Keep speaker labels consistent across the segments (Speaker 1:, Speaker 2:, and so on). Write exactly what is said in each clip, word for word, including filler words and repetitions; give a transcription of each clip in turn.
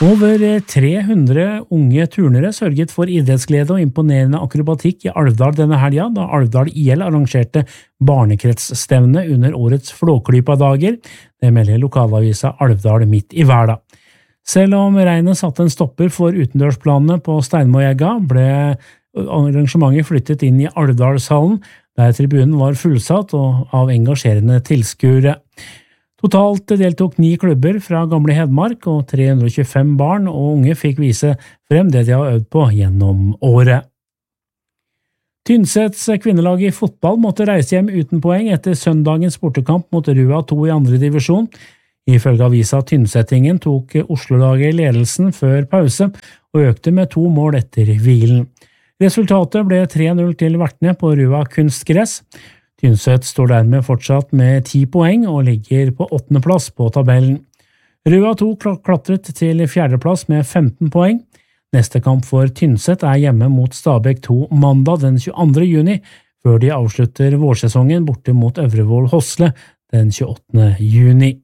Speaker 1: Over tre hundre unge turnere sørget for idrettsglede og imponerende akrobatikk i Alvdal denne helga, da Alvdal I L arrangerte barnekretsstevne under årets Flåklypa-dager. Det melder lokalavisa Alvdal midt i hverdag. Selv om regnet satte en stopper for utendørsplanene på Steinmoegga, ble arrangementet flyttet inn i Alvdalshallen, der tribunen var fullsatt og av engasjerende tilskuere. Totalt deltok ni klubber fra gamle Hedmark, og tre hundre og tjuefem barn og unge fikk vise frem det de har øvd på gjennom året. Tynsets kvinnelag i fotball måtte reise hjem uten poeng etter søndagens bortekamp mot Rua to i andre divisjon. Ifølge avisa Tynsettingen tok Oslo-laget ledelsen før pause og økte med to mål etter hvilen. Resultatet ble tre null til vertene på Rua kunstgress. Tynset står dermed fortsatt med ti poeng og ligger på åttende plass på tabellen. Rua to klatret til fjerdeplass med femten poeng. Neste kamp for Tynset er hjemme mot Stabæk to mandag den tjueandre juni, før de avslutter vårsesongen borte mot Øvrevoll Hosle den tjueåttende juni.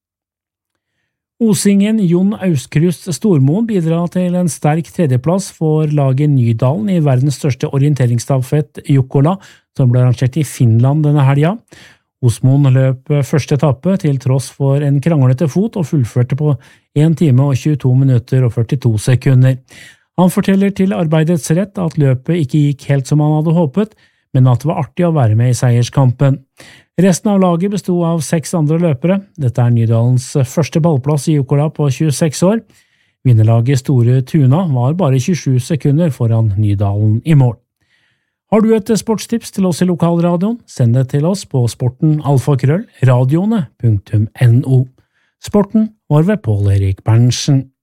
Speaker 1: Osingen Jon Auskrust Stormoen bidrar til en sterk tredjeplass for laget Nydalen i verdens største orienteringsstafett Jukkola, som ble arrangert i Finland denne helga. Osmoen løp første etappe til tross for en kranglete fot og fullførte på en time og tjueto minutter og førtito sekunder. Han forteller til Arbeidets Rett at løpet ikke gikk helt som han hadde håpet, men at det var artig å være med i seierskampen. Resten av laget bestod av seks andre løpere. Dette er Nydalens første ballplass i Jukkola på tjueseks år. Vinnerlaget Store Tuna var bare tjuesju sekunder foran Nydalen i mål. Har du et sportstips til oss i lokalradioen? Send det til oss på sporten alfakrøll radioene punktum no. Sporten var ved Pål Erik Berntsen.